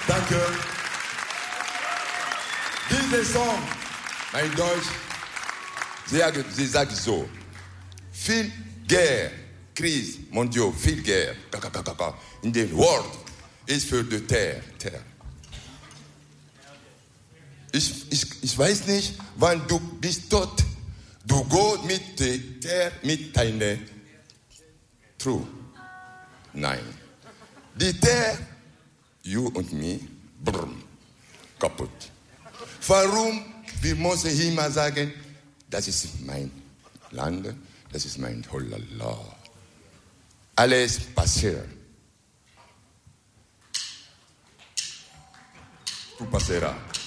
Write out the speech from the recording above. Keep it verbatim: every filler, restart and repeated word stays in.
Danke. Dieser Song, mein Deutsch, sie, sie sagt so, viel Guerre, Krise, mondial, viel Guerre, in der World ist für die Terre. Terre. Ich, ich, ich weiß nicht, wann du bist tot, du gehst mit der Terre, mit deiner True. Nein. Die Terre, you und me, brr, kaputt. Warum? Wir müssen immer sagen, das ist mein Land, das ist mein Holala. Alles passiert. Tu passeras.